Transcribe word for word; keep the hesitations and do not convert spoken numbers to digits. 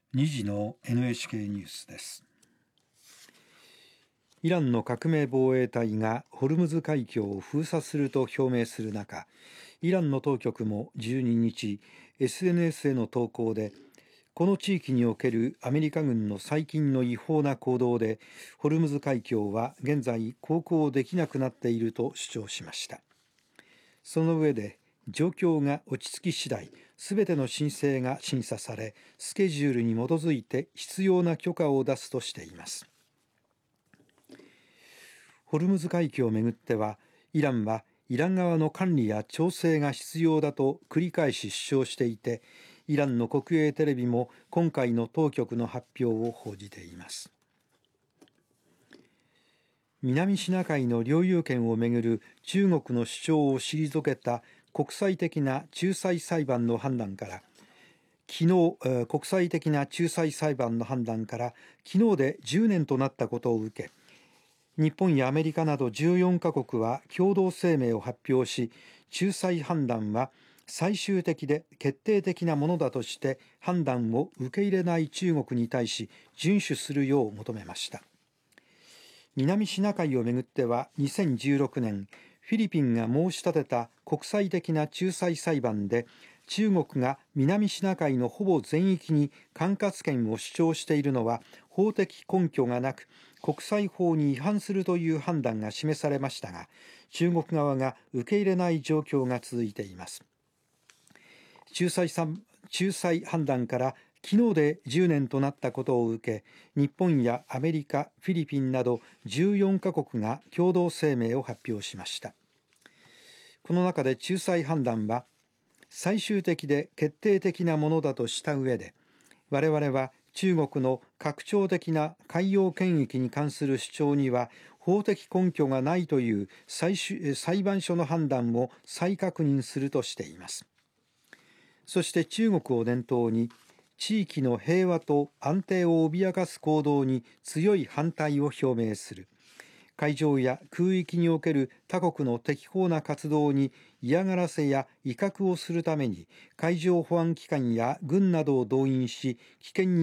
にじの エヌエイチケー ニュースです。 イランの革命防衛隊がホルムズ海峡を封鎖すると表明する中、イランの当局もじゅうににち エスエヌエス への投稿で、この地域におけるアメリカ軍の最近の違法な行動でホルムズ海峡は現在航行できなくなっていると主張しました。その上で、状況が落ち着き次第、すべての申請が審査され、スケジュールに基づいて必要な許可を出すとしています。ホルムズ海峡をめぐっては、イランはイラン側の管理や調整が必要だと繰り返し主張していて、イランの国営テレビも今回の当局の発表を報じています。南シナ海の領有権をめぐる中国の主張を退けた国際的な仲裁裁判の判断から昨日、国際的な仲裁裁判の判断から昨日でじゅうねんとなったことを受け、日本やアメリカなどじゅうよんかこくは共同声明を発表し、仲裁判断は最終的で決定的なものだとして判断を受け入れない中国に対し遵守するよう求めました。南シナ海をめぐってはにせんじゅうろくねん、フィリピンが申し立てた国際的な仲裁裁判で、中国が南シナ海のほぼ全域に管轄権を主張しているのは法的根拠がなく、国際法に違反するという判断が示されましたが、中国側が受け入れない状況が続いています。仲裁, 仲裁判断から昨日でじゅうねんとなったことを受け、日本やアメリカ、フィリピンなどじゅうよんかこくが共同声明を発表しました。この中で仲裁判断は最終的で決定的なものだとした上で、我々は中国の拡張的な海洋権益に関する主張には法的根拠がないという最終裁判所の判断を再確認するとしています。そして中国を念頭に、地域の平和と安定を脅かす行動に強い反対を表明する。海上や空域における他国の適法な活動に嫌がらせや威嚇をするために海上保安機関や軍などを動員し、危険に